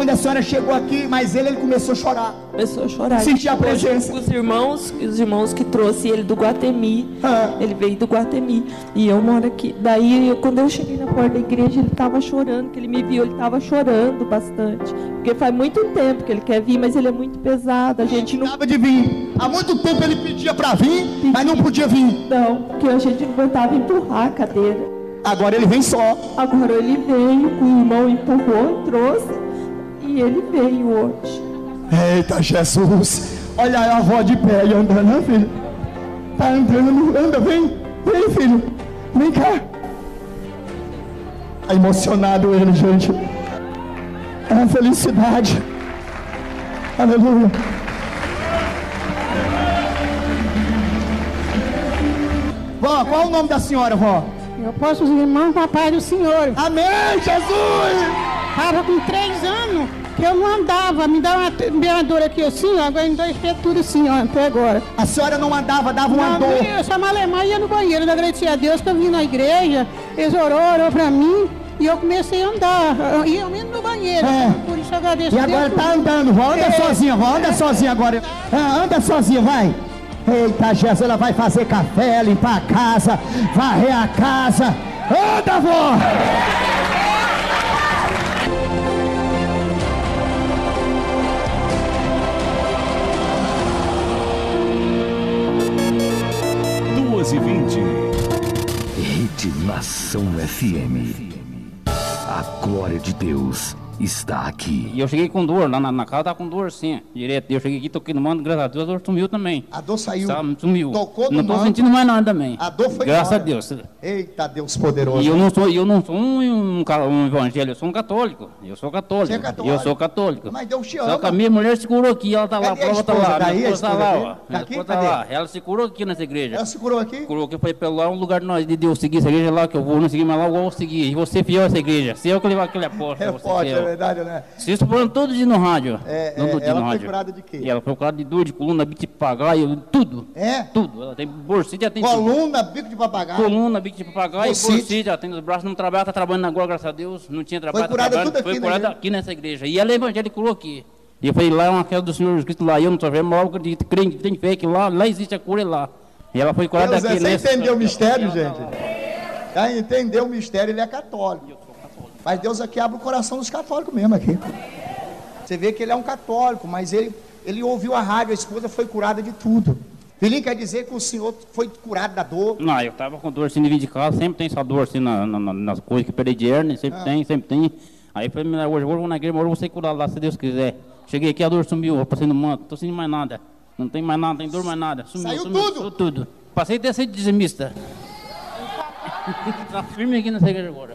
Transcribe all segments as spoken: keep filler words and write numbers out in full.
quando a senhora chegou aqui, mas ele, ele começou a chorar. Começou a chorar. Sentia a presença. Os irmãos, os irmãos que trouxe ele do Guatemi. Ah. Ele veio do Guatemi. E eu moro aqui. Daí, eu, quando eu cheguei na porta da igreja, ele estava chorando, que ele me viu, ele estava chorando bastante. Porque faz muito tempo que ele quer vir, mas ele é muito pesado. A gente não... Acaba de vir. Há muito tempo ele pedia para vir, pedia, mas não podia vir. Não, porque a gente não aguentava empurrar a cadeira. Agora ele vem só. Agora ele veio, o irmão empurrou, trouxe, e ele veio hoje. Eita Jesus! Olha a avó de pé e andando, né, filho? Tá andando, anda, vem, vem, filho, vem cá. Tá emocionado ele, gente. É uma felicidade. Aleluia. Vó, qual é o nome da senhora, vó? Eu posso os irmãos papai do Senhor. Amém, Jesus! Estava com três anos que eu não andava, me dá uma, me dá uma dor aqui assim, ó, agora ainda estou tudo assim, ó, até agora. A senhora não andava, dava uma não, dor? Eu chamava a alemã e ia no banheiro, eu agradeci a Deus que eu vim na igreja, eles orou, orou pra mim e eu comecei a andar, e eu indo no banheiro, é. Por isso eu agradeço a Deus. E agora Deus, tá andando, vó, anda é. sozinha, vó, anda é. sozinha agora. Ah, anda sozinha, vai. Eita, Jesus, ela vai fazer café, limpar a casa, varrer a casa. Anda, vó! duas e vinte. Rede Nação F M. A glória de Deus está aqui. E eu cheguei com dor, lá na, na casa tava com dor sim, direto. Eu cheguei aqui, toquei no mando, graças a Deus, a dor sumiu também. A dor saiu? Sabe, sumiu. Tocou no Não tô manto, sentindo mais nada também. A dor foi graças embora. a Deus. Eita, Deus poderoso. E eu não sou, eu não sou um, um, um evangelho, eu sou um católico. Eu sou católico. Você é católico? Eu sou católico. Mas Deus te ama. Só que a minha mulher se curou aqui, ela tá lá, a prova tá lá. Daí, a esposa tá lá, ó. Tá aqui? Tá lá. Ela se curou aqui nessa igreja. Ela se curou aqui? Curou aqui, foi pelo lá, um lugar de nós, de Deus, seguir essa igreja lá, que eu vou, não seguir mais lá, eu vou seguir. E você fiel a essa igreja. Se eu que levar aquele apóstolo, é você forte, fiel. É verdade, né? Se isso falando todo dia no rádio. É, todo é, dia ela no foi rádio. curada de quê? E ela foi curada de dor, de coluna, bico de papagaio, tudo. É? Tudo. Ela tem bursite, já tem coluna, tudo. bico de papagaio. Coluna, bico de papagaio, bursite, já tem os braços, não trabalha, tá trabalhando agora, graças a Deus. Não tinha trabalho, foi curada tá tudo aqui, Foi curada aqui nessa igreja. E ela evangélica curou aqui. E eu falei, lá é uma fé do Senhor Jesus Cristo, lá eu não tô vendo, mas eu acredito, crente, tem fé que lá, lá existe a cura lá. E ela foi curada Deus, aqui. Você nessa... entendeu o mistério, gente? Tá, entendeu o mistério, ele é católico. Mas Deus aqui abre o coração dos católicos mesmo aqui. Você vê que ele é um católico, mas ele, ele ouviu a rádio, a esposa foi curada de tudo. Filhinho, quer dizer que o senhor foi curado da dor? Não, eu tava com dor assim de vir de casa, sempre tem essa dor assim na, na, nas coisas que perdi de hernia, sempre ah. tem, sempre tem. Aí falei, hoje, hoje eu vou na igreja, hoje eu vou ser curado lá, se Deus quiser. Cheguei aqui, a dor sumiu, eu passei no manto, não tô sentindo mais nada. Não tem mais nada, não tem dor mais nada. Sumiu, Saiu sumiu, tudo? Sumiu tudo. Passei a ter ser dizimista. Tá firme aqui nessa igreja agora.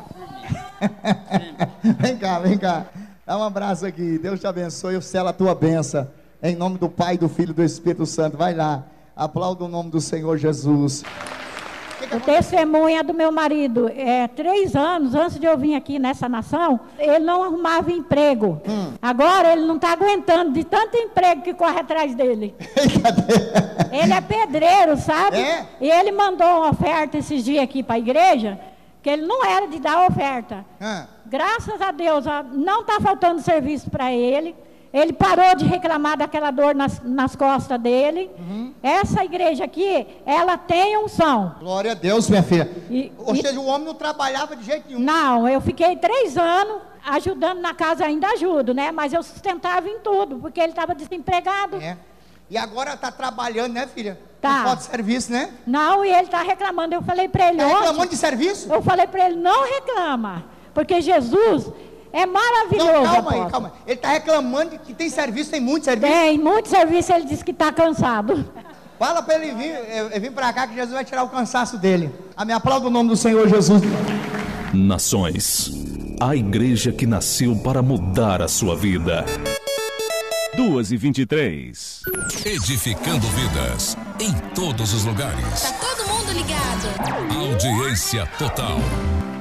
Vem cá, vem cá. Dá um abraço aqui. Deus te abençoe. Eu selo a tua bênção. Em nome do Pai, do Filho e do Espírito Santo. Vai lá. Aplauda o nome do Senhor Jesus. O testemunho é do meu marido. É, três anos antes de eu vir aqui nessa nação, ele não arrumava emprego. Hum. Agora ele não está aguentando de tanto emprego que corre atrás dele. Ele é pedreiro, sabe? É? E ele mandou uma oferta esses dias aqui para a igreja, que ele não era de dar oferta. Hum. Graças a Deus, não está faltando serviço para ele. Ele parou de reclamar daquela dor nas, nas costas dele. Uhum. Essa igreja aqui, ela tem unção. Glória a Deus, minha filha. E, Ou e, seja, o homem não trabalhava de jeito nenhum. Não, eu fiquei três anos ajudando na casa, ainda ajudo, né? Mas eu sustentava em tudo, porque ele estava desempregado. É. E agora está trabalhando, né, filha? Tá. Não pode serviço, né? Não, e ele está reclamando. Eu falei para ele... Está reclamando ontem, de serviço? Eu falei para ele, não reclama, porque Jesus... É maravilhoso. Não, calma aí, calma. Ele está reclamando de que tem serviço, tem muito serviço. Tem muito serviço, ele disse que está cansado. Fala para ele vir, eu vim para cá que Jesus vai tirar o cansaço dele. A minha aplauda o nome do Senhor Jesus. Nações, a igreja que nasceu para mudar a sua vida. duas e vinte e três. Edificando vidas em todos os lugares. Tá todo mundo ligado. Audiência total.